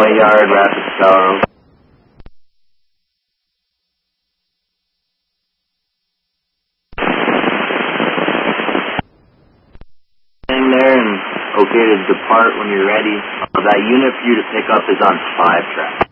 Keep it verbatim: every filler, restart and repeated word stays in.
White Yard, Rapids, Colorado. In there and okay to depart when you're ready. Uh, that unit for you to pick up is on five track.